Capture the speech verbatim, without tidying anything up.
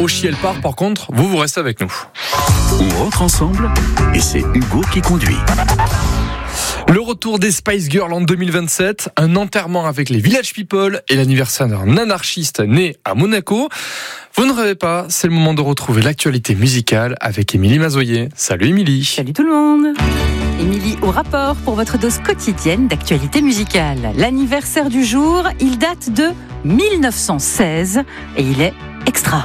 Ochi, elle part. Par contre, vous, vous restez avec nous. On rentre ensemble et c'est Hugo qui conduit. Le retour des Spice Girls en deux mille vingt-sept, un enterrement avec les Village People et l'anniversaire d'un anarchiste né à Monaco. Vous ne rêvez pas, c'est le moment de retrouver l'actualité musicale avec Émilie Mazoyer. Salut Émilie. Salut tout le monde. Émilie au rapport pour votre dose quotidienne d'actualité musicale. L'anniversaire du jour, il date de mille neuf cent seize et il est extra.